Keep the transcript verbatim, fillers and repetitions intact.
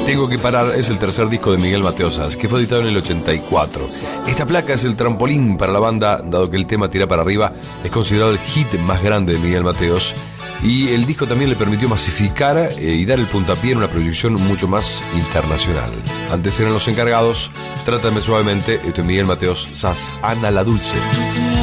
Tengo que parar es el tercer disco de Miguel Mateo Saz, que fue editado en el ochenta y cuatro. Esta placa es el trampolín para la banda, dado que el tema Tira para arriba es considerado el hit más grande de Miguel Mateos, y el disco también le permitió masificar eh, y dar el puntapié en una proyección mucho más internacional. Antes eran Los Encargados, Trátame Suavemente, esto es Miguel Mateos Saz, Ana la Dulce.